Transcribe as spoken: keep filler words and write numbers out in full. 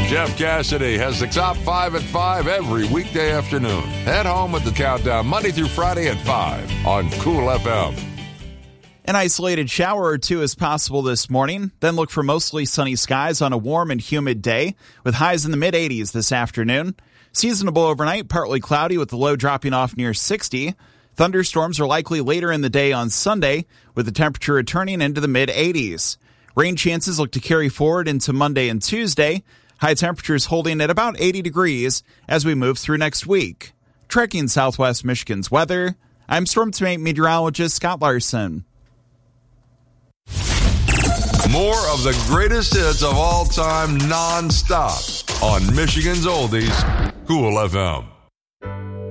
Jeff Cassidy has the top five at five every weekday afternoon. Head home with the countdown Monday through Friday at five on Cool F M. An isolated shower or two is possible this morning. Then look for mostly sunny skies on a warm and humid day with highs in the mid eighties this afternoon. Seasonable overnight, partly cloudy with the low dropping off near sixty. Thunderstorms are likely later in the day on Sunday with the temperature returning into the mid eighties. Rain chances look to carry forward into Monday and Tuesday. High temperatures holding at about eighty degrees as we move through next week. Tracking Southwest Michigan's weather, I'm Storm Team meteorologist Scott Larson. More of the greatest hits of all time non-stop on Michigan's Oldies, Cool F M.